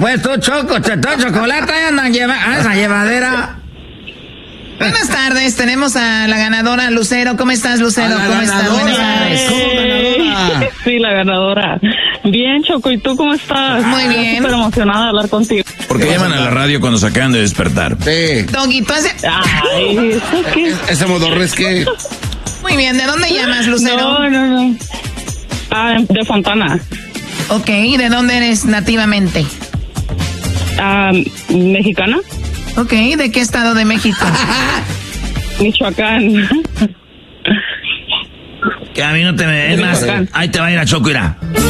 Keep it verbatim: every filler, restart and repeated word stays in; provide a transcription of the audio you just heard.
pues tú, Choco, te todo chocolate, andan lleva, a esa llevadera. Buenas tardes, tenemos a la ganadora Lucero. ¿Cómo estás, Lucero? ¿Cómo estás? Buenas tardes. ¿Cómo ganadora? Sí, la ganadora. Bien, Choco, ¿y tú cómo estás? Muy bien. Súper emocionada de hablar contigo. Porque llaman a la radio cuando se acaban de despertar. Sí. Doguito, ese... Ay, ¿eso qué? Ese modorres que... Muy bien, ¿de dónde llamas, Lucero? No, no, no. Ah, de Fontana. Ok, ¿y de dónde eres nativamente? Ah, ¿mexicana? Ok, ¿de qué estado de México? Michoacán. Que a mí no te me... Es más, ahí te va a ir a Choco, irá.